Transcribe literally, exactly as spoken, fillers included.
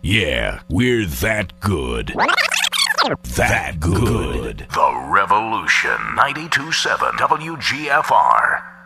Yeah, we're that good. That good. The Revolution. ninety-two point seven W G F R.